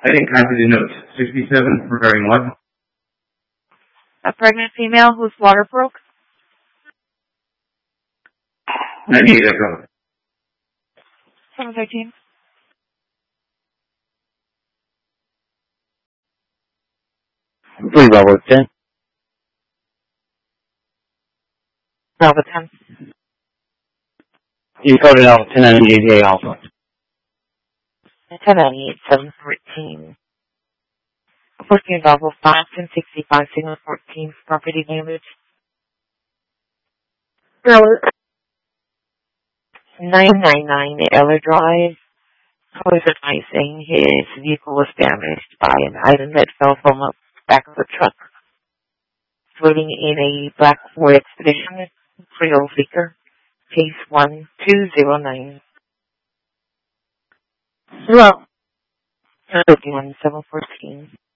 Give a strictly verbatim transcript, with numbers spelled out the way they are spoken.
I didn't copy the notes. sixty-seven regarding what? A pregnant female whose water broke. ninety-eight Echo. seven thirteen. Three Bravo ten. Bravo ten. You coded out ten ninety-eight A Alpha. ten ninety-eight, seven fourteen. fourteen Bravo five, ten sixty-five, signal fourteen, property damage. nine ninety-nine Eller Drive. Police advising his vehicle was damaged by an item that fell from the back of the truck. Floating in a black Ford Expedition, Creole Seeker, case one two zero nine. Hello. thirty-one seven fourteen.